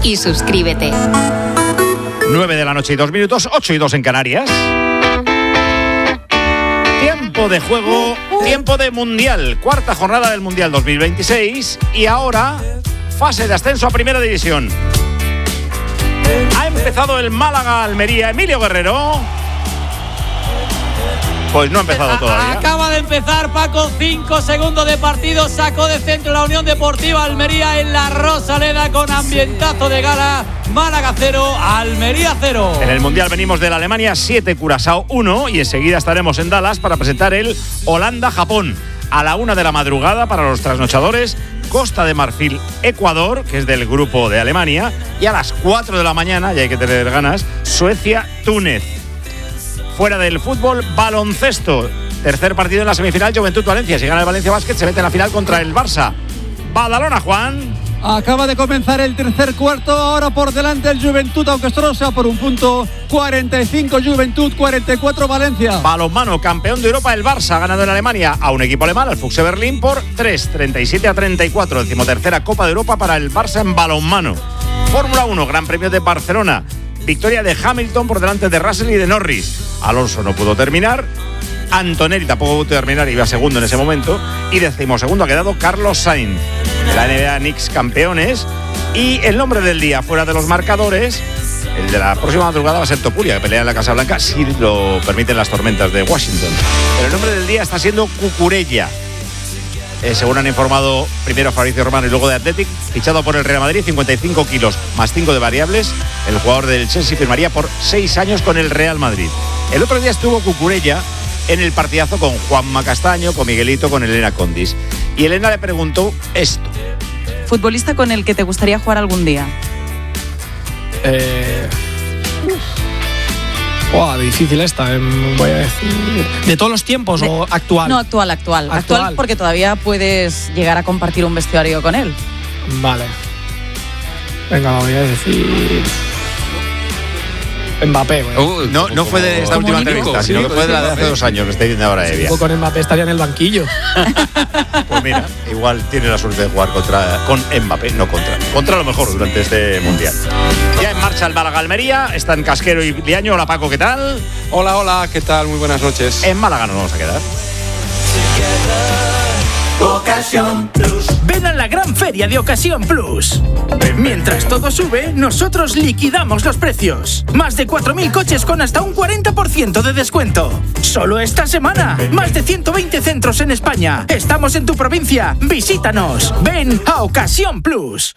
y suscríbete. 9 de la noche y 2 minutos, 8 y 2 en Canarias. Tiempo de juego, tiempo de Mundial. Cuarta jornada del Mundial 2026 y ahora fase de ascenso a Primera División. Ha empezado el Málaga-Almería. Emilio Guerrero. Pues no ha empezado todavía. Acaba de empezar, Paco, 5 segundos de partido, sacó de centro la Unión Deportiva Almería en la Rosaleda con ambientazo de gala. Málaga 0, Almería 0. En el Mundial venimos de la Alemania 7, Curazao 1 y enseguida estaremos en Dallas para presentar el Holanda-Japón. A la 1 de la madrugada para los trasnochadores, Costa de Marfil, Ecuador, que es del grupo de Alemania, y a las 4 de la mañana, ya hay que tener ganas, Suecia, Túnez. Fuera del fútbol, baloncesto. Tercer partido en la semifinal, Juventud Valencia. Si gana el Valencia Basket, se mete en la final contra el Barça. Badalona, Juan. Acaba de comenzar el tercer cuarto. Ahora por delante el Juventud, aunque solo sea por un punto. 45 Juventud, 44 Valencia. Balonmano, campeón de Europa, el Barça ha ganado en Alemania a un equipo alemán, al Füchse Berlín, por 37-34. Decimotercera Copa de Europa para el Barça en balonmano. Fórmula 1, Gran Premio de Barcelona. Victoria de Hamilton por delante de Russell y de Norris. Alonso no pudo terminar. Antonelli tampoco pudo terminar, iba segundo en ese momento. Y decimosegundo ha quedado Carlos Sainz. La NBA Knicks campeones. Y el nombre del día, fuera de los marcadores, el de la próxima madrugada va a ser Topuria, que pelea en la Casa Blanca, si lo permiten las tormentas de Washington. Pero el nombre del día está siendo Cucurella. Según han informado primero Fabrizio Romano y luego de Athletic, fichado por el Real Madrid, 55 kilos más 5 de variables. El jugador del Chelsea firmaría por 6 años con el Real Madrid. El otro día estuvo Cucurella en el partidazo con Juanma Castaño, con Miguelito, con Elena Condis. Y Elena le preguntó esto. ¿Futbolista con el que te gustaría jugar algún día? Difícil esta, voy a decir. ¿De todos los tiempos o actual? No, actual, porque todavía puedes llegar a compartir un vestuario con él. Vale. Venga, voy a decir Mbappé. No fue de esta última entrevista, sino que fue de la de hace 2 años, que está diciendo ahora Evia. Con Mbappé estaría en el banquillo. Pues mira, igual tiene la suerte de jugar con Mbappé, no contra lo mejor durante este Mundial. Ya en marcha el Málaga-Almería, están Casquero y Liaño. Hola Paco, ¿qué tal? Hola, ¿qué tal? Muy buenas noches. En Málaga nos vamos a quedar. Ocasión Plus. Ven a la gran feria de Ocasión Plus. Mientras todo sube, nosotros liquidamos los precios. Más de 4.000 coches con hasta un 40% de descuento. Solo esta semana. Más de 120 centros en España. Estamos en tu provincia. Visítanos. Ven a Ocasión Plus.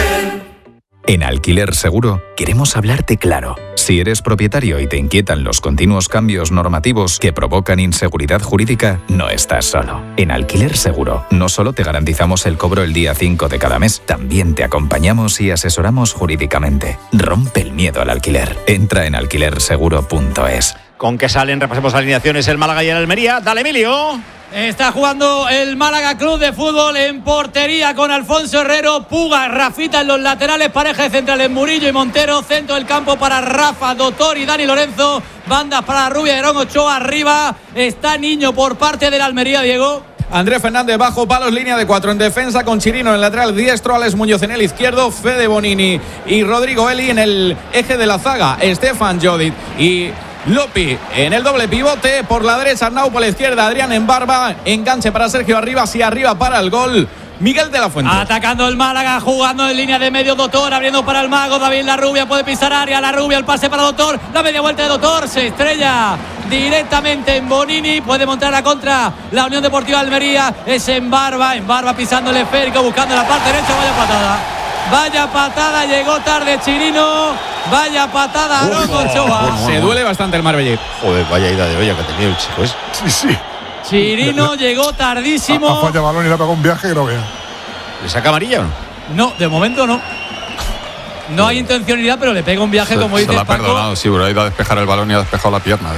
En Alquiler Seguro queremos hablarte claro. Si eres propietario y te inquietan los continuos cambios normativos que provocan inseguridad jurídica, no estás solo. En Alquiler Seguro no solo te garantizamos el cobro el día 5 de cada mes, también te acompañamos y asesoramos jurídicamente. Rompe el miedo al alquiler. Entra en alquilerseguro.es. ¿Con qué salen? Repasemos alineaciones el Málaga y el Almería. Dale, Emilio. Está jugando el Málaga Club de Fútbol en portería con Alfonso Herrero, Puga, Rafita en los laterales, pareja de centrales Murillo y Montero, centro del campo para Rafa, Doctor y Dani Lorenzo, bandas para Rubia y Herón Ochoa, arriba está Niño por parte del Almería, Diego. Andrés Fernández bajo palos, línea de 4 en defensa con Chirino en el lateral diestro, Alex Muñoz en el izquierdo, Fede Bonini y Rodrigo Eli en el eje de la zaga, Estefan Jodit y Lopi en el doble pivote, por la derecha Arnau, por la izquierda Adrián en barba, enganche para Sergio Arribas y arriba para el gol Miguel de la Fuente. Atacando el Málaga, jugando en línea de medio Doctor, abriendo para el mago David Larrubia, puede pisar área, Larrubia, el pase para Doctor, la media vuelta de Doctor, se estrella directamente en Bonini, puede montar la contra la Unión Deportiva Almería, es en barba pisando el esférico, buscando la parte derecha, vaya patada, llegó tarde Chirino, vaya patada Herón Ochoa. Se duele bastante el Marbella. Joder, vaya ida de olla que ha tenido el chico. Sí. Chirino llegó tardísimo. Ha fallado balón y le ha pegado un viaje que no vea. ¿Le saca amarilla o no? No, de momento no. No hay intencionalidad, pero le pega un viaje, como dice Paco. Se lo ha perdonado, sí, pero ha ido a despejar el balón y ha despejado la pierna.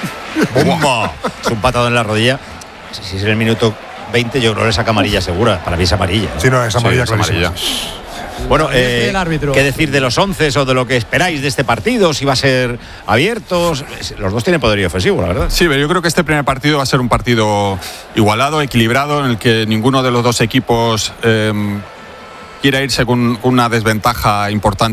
Es un patado en la rodilla. Si es en el minuto 20, yo creo que le saca amarilla segura. Para mí es amarilla. Sí, no, es amarilla, clarísima. Bueno, ¿qué decir de los 11 o de lo que esperáis de este partido? Si va a ser abierto. Los dos tienen poderío ofensivo, la verdad. Sí, pero yo creo que este primer partido va a ser un partido igualado, equilibrado, en el que ninguno de los dos equipos quiera irse con una desventaja importante